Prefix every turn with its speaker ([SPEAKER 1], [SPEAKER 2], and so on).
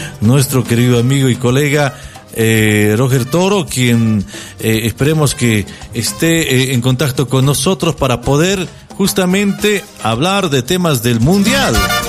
[SPEAKER 1] nuestro querido amigo y colega Roger Toro, quien esperemos que esté en contacto con nosotros para poder justamente hablar de temas del Mundial.